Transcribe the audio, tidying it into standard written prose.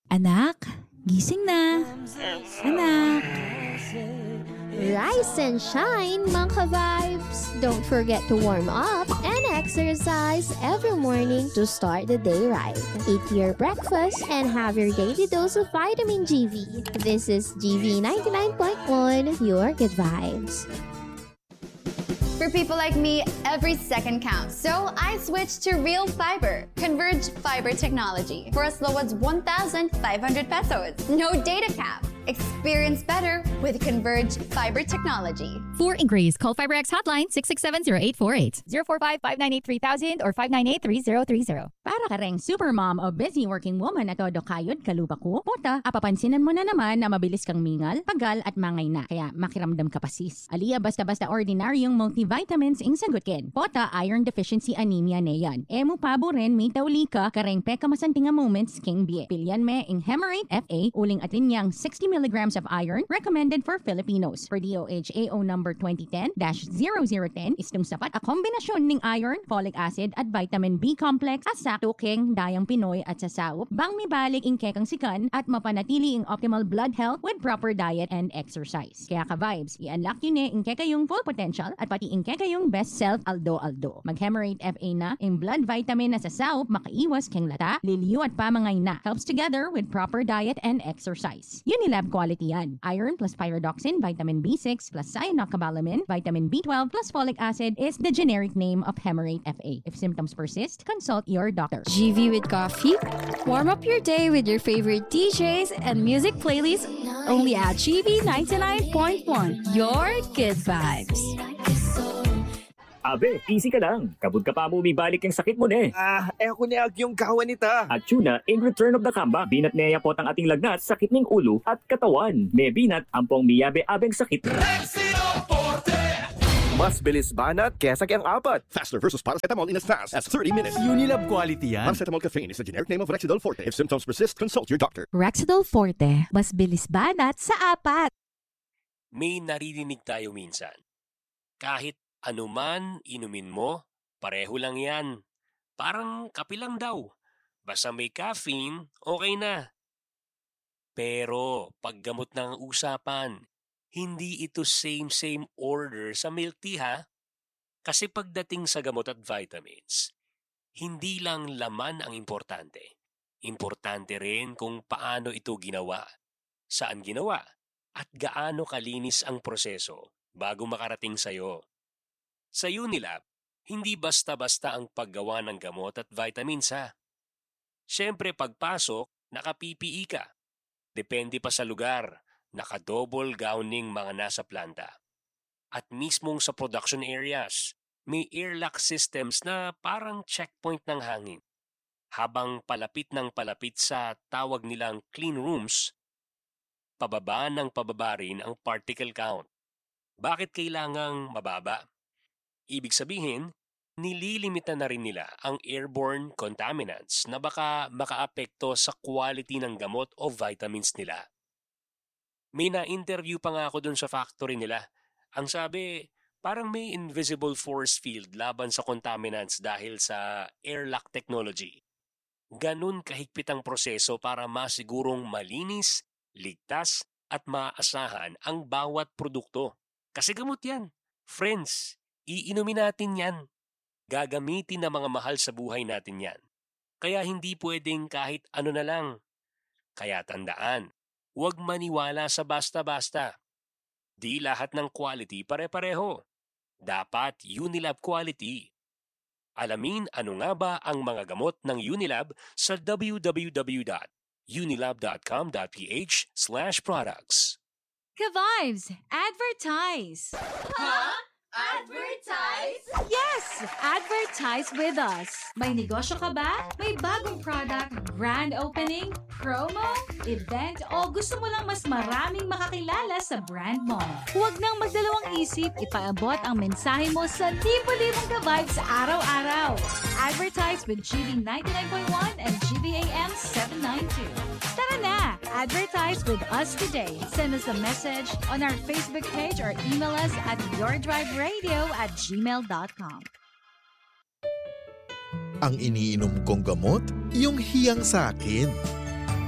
Anak, gising na. Anak. Rise and shine, mga ka-vibes! Don't forget to warm up and exercise every morning to start the day right. Eat your breakfast and have your daily dose of vitamin GV. This is GV 99.1, your good vibes. For people like me, every second counts. So I switched to Real Fiber, Converge Fiber Technology, for as low as 1,500 pesos. No data cap. Experience better with Converge Fiber Technology. For inquiries, call FiberX hotline 667-0848, 045-598-3000 or 598-3030. Para ka ring supermom o busy working woman na todo kayod kaluba ko, puta, apapansinan mo na naman na mabilis kang mingal, pagal at mangay na. Kaya makiramdam ka pasis. Aliya basta-basta ordinaryong multivitamins ing sagutkin. Pota, iron deficiency anemia na yan. Emu pabo rin may tauli ka kareng peka masantinga moments king bie. Pilyan me ing Hemarate FA, uling atin niyang 60 milligrams of iron recommended for Filipinos. For DOH AO number 2010-0010, istong sapat a kombinasyon ning iron, folic acid at vitamin B complex at sakto king dayang Pinoy at sasawop bang mibalik ing kekang sikan at mapanatili ing optimal blood health with proper diet and exercise. Kaya ka-vibes, i-unlock yun ing kekayong full potential at pati ing kekayong best self aldo-aldo. Mag-Hemarate FA na, ing blood vitamin na sasawop makaiwas keng lata, liliyo at pamangay na. Helps together with proper diet and exercise. Unilab quality yan. Iron plus pyridoxine, vitamin B6 plus cyanocobalamin, vitamin B12 plus folic acid is the generic name of Hemarate FA. If symptoms persist, consult your doctor. GV with coffee? Warm up your day with your favorite DJs and music playlists only at GV 99.1, your good vibes. Abe, easy ka lang. Kabud ka pa mo balik yung sakit mo ne. Ako ni yung kawan nita. At tuna, in return of the comeback, binat neya po ang ating lagnat, sakit ng ulo at katawan. May binat, ampong miyabe-abeng sakit. Mas bilis banat kesa kayang apat. Faster versus paracetamol in as fast as 30 minutes. Unilab quality yan. Paracetamol caffeine is the generic name of Rexidol Forte. If symptoms persist, consult your doctor. Rexidol Forte, mas bilis banat sa apat. May naririnig tayo minsan. Kahit anuman inumin mo, pareho lang yan. Parang kape lang daw. Basta may caffeine, okay na. Pero paggamot ng usapan, hindi ito same order sa milk tea ha. Kasi pagdating sa gamot at vitamins, hindi lang laman ang importante. Importante rin kung paano ito ginawa, saan ginawa, at gaano kalinis ang proseso bago makarating sa'yo. Sa Unilab, hindi basta-basta ang paggawa ng gamot at vitamins ha. Siyempre pagpasok, naka-PPE ka. Depende pa sa lugar, naka-double gowning mga nasa planta. At mismong sa production areas, may airlock systems na parang checkpoint ng hangin. Habang palapit ng palapit sa tawag nilang clean rooms, pababa ng pababa rin ang particle count. Bakit kailangang mababa? Ibig sabihin, nililimita na rin nila ang airborne contaminants na baka makaapekto sa quality ng gamot o vitamins nila. May na-interview pa nga ako dun sa factory nila. Ang sabi, parang may invisible force field laban sa contaminants dahil sa airlock technology. Ganun kahigpit ang proseso para masigurong malinis, ligtas at maasahan ang bawat produkto. Kasi gamot yan. Friends, iinumin natin yan. Gagamitin ng mga mahal sa buhay natin yan. Kaya hindi pwedeng kahit ano na lang. Kaya tandaan, huwag maniwala sa basta-basta. Di lahat ng quality pare-pareho. Dapat Unilab quality. Alamin ano nga ba ang mga gamot ng Unilab sa www.unilab.com.ph/products. Ka-vibes, advertise! Huh? Advertise? Yes! Advertise with us! May negosyo ka ba? May bagong product, grand opening, promo, event, o gusto mo lang mas maraming makakilala sa brand mo? Huwag nang magdalawang isip, ipaabot ang mensahe mo sa libo-libong ka-vibes araw-araw. Advertise with GB 99.1 and GBAM 792. Tara na! Advertise with us today. Send us a message on our Facebook page or email us at yourdriveradio@gmail.com. Ang iniinom kong gamot, yung hiyang sa akin.